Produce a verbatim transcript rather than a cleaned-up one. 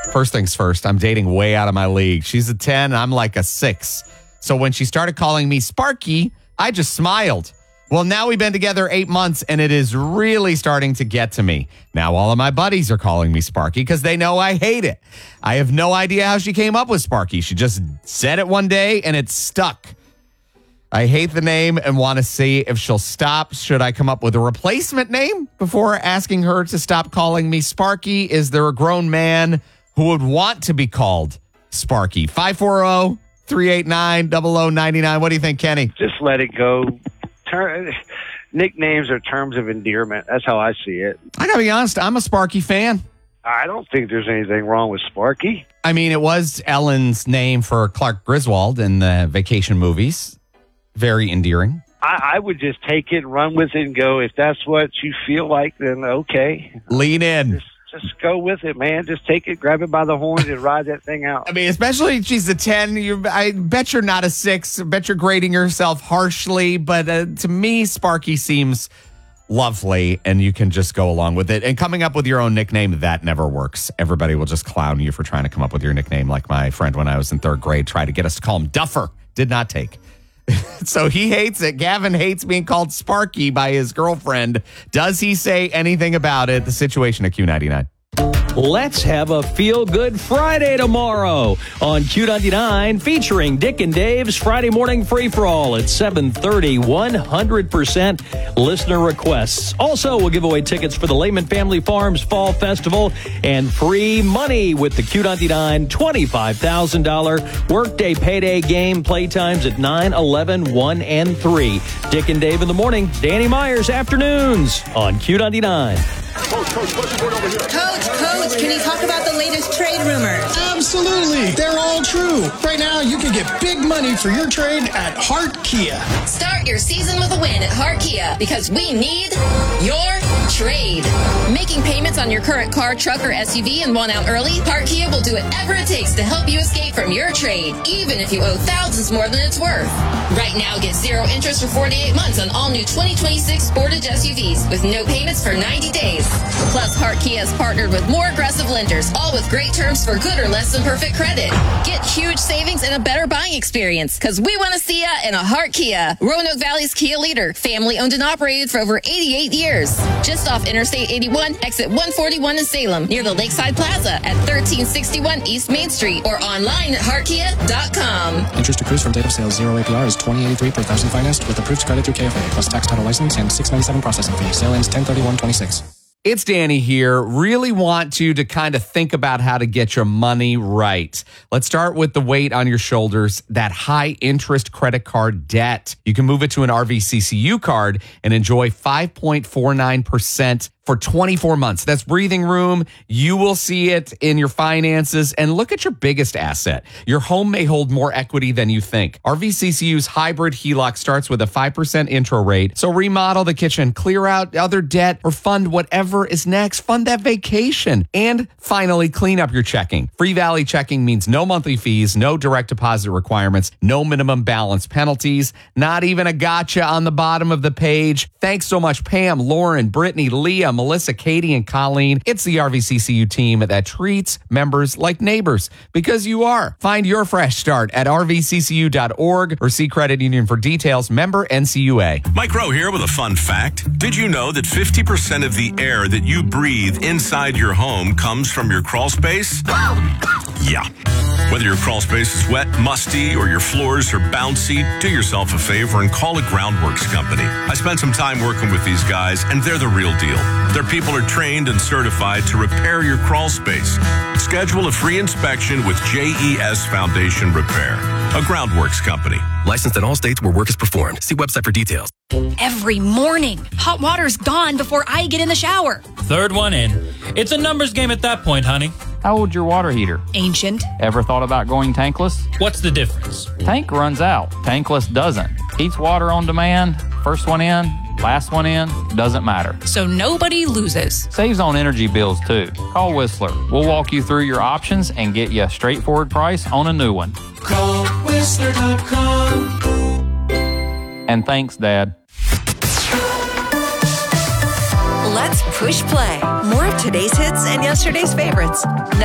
First things first, I'm dating way out of my league. She's a ten, I'm like a six. So when she started calling me Sparky, I just smiled. Well, now we've been together eight months, and it is really starting to get to me. Now all of my buddies are calling me Sparky because they know I hate it. I have no idea how she came up with Sparky. She just said it one day, and it stuck. I hate the name and want to see if she'll stop. Should I come up with a replacement name before asking her to stop calling me Sparky? Is there a grown man who would want to be called Sparky? five four zero, three eight nine, zero zero nine nine. What do you think, Kenny? Just let it go. Ter- nicknames are terms of endearment. That's how I see it. I gotta be honest, I'm a Sparky fan. I don't think there's anything wrong with Sparky. I mean, it was Ellen's name for Clark Griswold in the Vacation movies. Very endearing. I, I would just take it, run with it, and go. If that's what you feel like, then okay. Lean in. Just, just go with it, man. Just take it, grab it by the horns, and ride that thing out. I mean, especially if she's a ten. You, I bet you're not a six. I bet you're grading yourself harshly. But uh, to me, Sparky seems lovely, and you can just go along with it. And coming up with your own nickname, that never works. Everybody will just clown you for trying to come up with your nickname. Like my friend when I was in third grade tried to get us to call him Duffer. Did not take. So he hates it. Gavin hates being called Sparky by his girlfriend. Does he say anything about it? The situation at Q ninety-nine. Let's have a feel-good Friday tomorrow on Q ninety-nine featuring Dick and Dave's Friday morning free-for-all at seven thirty, one hundred percent listener requests. Also, we'll give away tickets for the Lehman Family Farms Fall Festival and free money with the Q ninety-nine twenty-five thousand dollars Workday Payday Game playtimes at nine, eleven, one, and three. Dick and Dave in the morning, Danny Myers afternoons on Q ninety-nine. Coach, Coach, Coach, Coach, can you talk about the latest trade rumors? Absolutely. They're all true. Right now, you can get big money for your trade at Hart Kia. Start your season with a win at Hart Kia because we need your trade. Making payments on your current car, truck, or S U V and want out early? Hart Kia will do whatever it takes to help you escape from your trade, even if you owe thousands more than it's worth. Right now, get zero interest for forty-eight months on all new twenty twenty-six Sportage S U Vs with no payments for ninety days. Plus, Hart Kia has partnered with more aggressive lenders, all with great terms for good or less than perfect credit. Get huge savings and a better buying experience, because we want to see ya in a Hart Kia. Roanoke Valley's Kia leader, family owned and operated for over eighty-eight years. Just off Interstate eighty-one, exit one forty-one in Salem, near the Lakeside Plaza at thirteen sixty-one East Main Street, or online at hart kia dot com. Interest accrues from date of sale. Zero A P R is twenty eighty-three per thousand financed with approved credit through K F A, plus tax, title, license, and six ninety-seven processing fee. Sale ends ten thirty-one twenty-six. It's Danny here. Really want you to kind of think about how to get your money right. Let's start with the weight on your shoulders, that high interest credit card debt. You can move it to an R V C C U card and enjoy five point four nine percent for twenty-four months. That's breathing room. You will see it in your finances. And look at your biggest asset. Your home may hold more equity than you think. R V C C U's hybrid H E L O C starts with a five percent intro rate. So remodel the kitchen, clear out other debt, or fund whatever is next. Fund that vacation. And finally, clean up your checking. Free Valley checking means no monthly fees, no direct deposit requirements, no minimum balance penalties, not even a gotcha on the bottom of the page. Thanks so much, Pam, Lauren, Brittany, Leah, Melissa, Katie, and Colleen. It's the R V C C U team that treats members like neighbors, because you are. Find your fresh start at r v c c u dot org or see Credit Union for details. Member N C U A. Mike Rowe here with a fun fact. Did you know that fifty percent of the air that you breathe inside your home comes from your crawl space? Yeah. Whether your crawl space is wet, musty, or your floors are bouncy, do yourself a favor and call a Groundworks company. I spent some time working with these guys, and they're the real deal. Their people are trained and certified to repair your crawl space. Schedule a free inspection with J E S Foundation Repair, a Groundworks company. Licensed in all states where work is performed. See website for details. Every morning, hot water's gone before I get in the shower. Third one in. It's a numbers game at that point, honey. How old's your water heater? Ancient. Ever thought about going tankless? What's the difference? Tank runs out. Tankless doesn't. Heats water on demand. First one in, last one in, doesn't matter. So nobody loses. Saves on energy bills too. Call Whistler. We'll walk you through your options and get you a straightforward price on a new one. Call Whistler dot com. And thanks, Dad. Let's push play. More of today's hits and yesterday's favorites.